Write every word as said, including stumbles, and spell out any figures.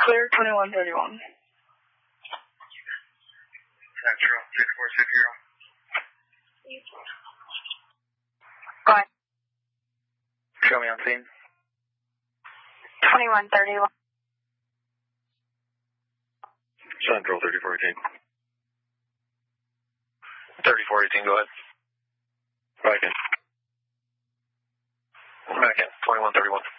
Clear twenty-one thirty-one. Central six four six zero. Go ahead. Show me on scene. twenty-one thirty-one. Central thirty-four eighteen. thirty-four eighteen, go ahead. Back in. Back in, twenty-one thirty-one.